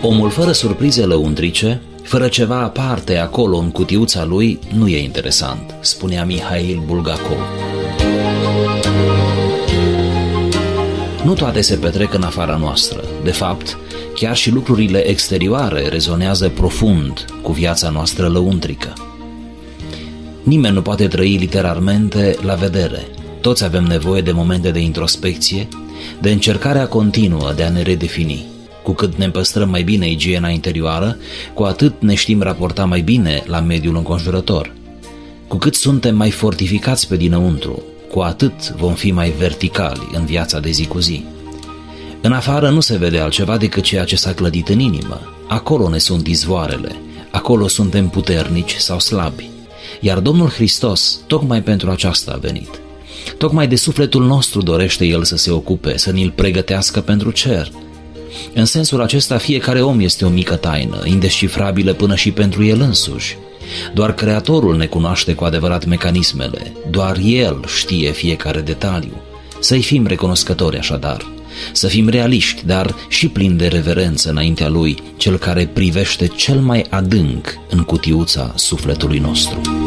Omul fără surprize lăuntrice, fără ceva aparte acolo în cutiuța lui, nu e interesant, spunea Mihail Bulgakov. Nu toate se petrec în afara noastră. De fapt, chiar și lucrurile exterioare rezonează profund cu viața noastră lăuntrică. Nimeni nu poate trăi literalmente la vedere. Toți avem nevoie de momente de introspecție, de încercarea continuă de a ne redefini. Cu cât ne păstrăm mai bine igiena interioară, cu atât ne știm raporta mai bine la mediul înconjurător. Cu cât suntem mai fortificați pe dinăuntru, cu atât vom fi mai verticali în viața de zi cu zi. În afară nu se vede altceva decât ceea ce s-a clădit în inimă. Acolo ne sunt izvoarele, acolo suntem puternici sau slabi. Iar Domnul Hristos tocmai pentru aceasta a venit. Tocmai de sufletul nostru dorește El să se ocupe, să ni-l pregătească pentru cer. În sensul acesta, fiecare om este o mică taină, indescifrabilă până și pentru el însuși. Doar Creatorul ne cunoaște cu adevărat mecanismele, doar El știe fiecare detaliu. Să-i fim recunoscători așadar, să fim realiști, dar și plini de reverență înaintea Lui, Cel care privește cel mai adânc în cutiuța sufletului nostru.